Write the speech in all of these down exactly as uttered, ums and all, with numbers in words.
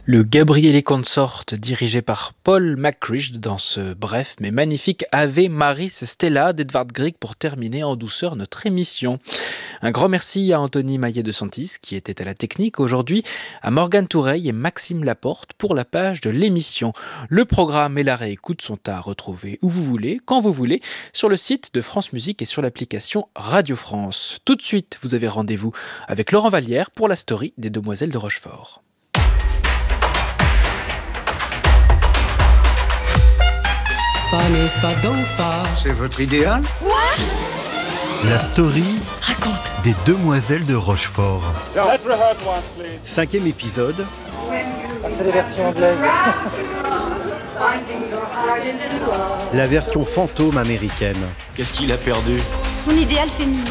Le Gabriel et Consort, dirigé par Paul McCrish dans ce bref mais magnifique Ave Maris Stella d'Edvard Grieg pour terminer en douceur notre émission. Un grand merci à Anthony Maillet de Santis qui était à la technique aujourd'hui, à Morgane Toureille et Maxime Laporte pour la page de l'émission. Le programme et la réécoute sont à retrouver où vous voulez, quand vous voulez, sur le site de France Musique et sur l'application Radio France. Tout de suite, vous avez rendez-vous avec Laurent Vallière pour la story des Demoiselles de Rochefort. C'est votre idéal ? La story Raconte. des Demoiselles de Rochefort. Cinquième épisode. C'est les versions anglaises. La version fantôme américaine. Qu'est-ce qu'il a perdu ? Son idéal féminin.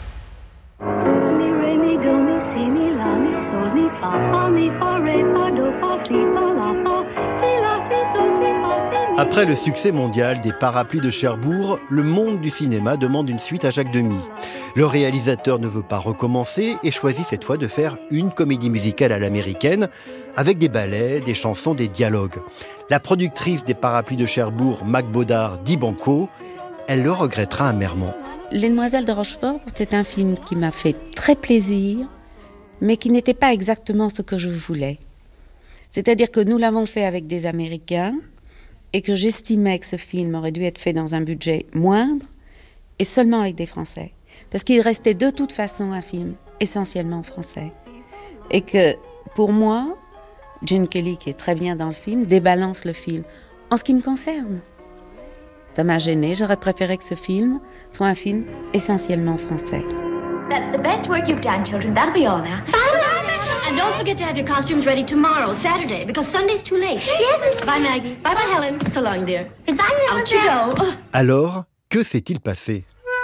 Après le succès mondial des Parapluies de Cherbourg, le monde du cinéma demande une suite à Jacques Demy. Le réalisateur ne veut pas recommencer et choisit cette fois de faire une comédie musicale à l'américaine avec des ballets, des chansons, des dialogues. La productrice des Parapluies de Cherbourg, Mac Baudard, dit banco, elle le regrettera amèrement. Les Demoiselles de Rochefort, c'est un film qui m'a fait très plaisir, mais qui n'était pas exactement ce que je voulais. C'est-à-dire que nous l'avons fait avec des Américains, et que j'estimais que ce film aurait dû être fait dans un budget moindre et seulement avec des Français. Parce qu'il restait de toute façon un film essentiellement français. Et que pour moi, Gene Kelly, qui est très bien dans le film, débalance le film. En ce qui me concerne, ça m'a gênée. J'aurais préféré que ce film soit un film essentiellement français. That's the best work you've done, children. That'll be all now. And don't forget to have your costumes ready tomorrow, Saturday, because Sunday's too late. Yes. Bye, Maggie. Bye-bye, Helen. So long, dear. Goodbye, Helen. Out you go. Alors, que s'est-il passé ?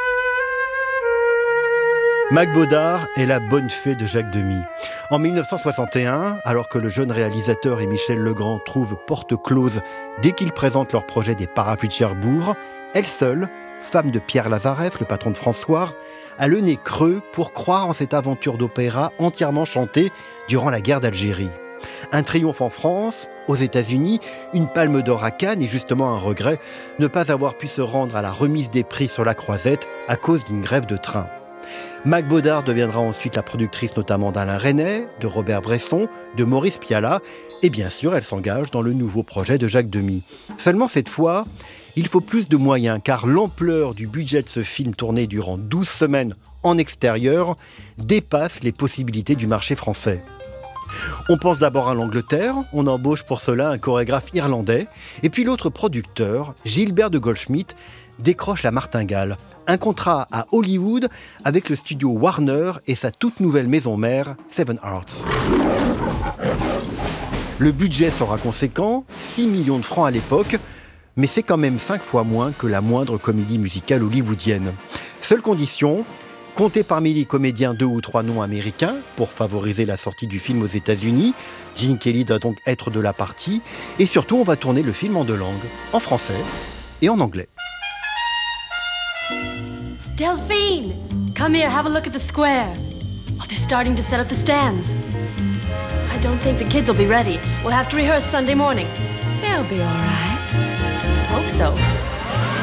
Mac Baudard est la bonne fée de Jacques Demy. En dix-neuf cent soixante et un, alors que le jeune réalisateur et Michel Legrand trouvent porte close dès qu'ils présentent leur projet des Parapluies de Cherbourg, elle seule, femme de Pierre Lazareff, le patron de François, a le nez creux pour croire en cette aventure d'opéra entièrement chantée durant la guerre d'Algérie. Un triomphe en France, aux États-Unis, une palme d'or à Cannes et justement un regret, ne pas avoir pu se rendre à la remise des prix sur la Croisette à cause d'une grève de train. Mac Baudard deviendra ensuite la productrice notamment d'Alain Resnais, de Robert Bresson, de Maurice Pialat, et bien sûr elle s'engage dans le nouveau projet de Jacques Demy. Seulement cette fois, il faut plus de moyens car l'ampleur du budget de ce film tourné durant douze semaines en extérieur dépasse les possibilités du marché français. On pense d'abord à l'Angleterre, on embauche pour cela un chorégraphe irlandais, et puis l'autre producteur, Gilbert de Goldschmidt, décroche la martingale. Un contrat à Hollywood avec le studio Warner et sa toute nouvelle maison mère, Seven Arts. Le budget sera conséquent, six millions de francs à l'époque, mais c'est quand même cinq fois moins que la moindre comédie musicale hollywoodienne. Seule condition, compter parmi les comédiens deux ou trois noms américains pour favoriser la sortie du film aux États-Unis. Gene Kelly doit donc être de la partie. Et surtout, on va tourner le film en deux langues, en français et en anglais. Delphine, come here, have a look at the square. Oh, they're starting to set up the stands. I don't think the kids will be ready. We'll have to rehearse Sunday morning. They'll be all right. Hope so.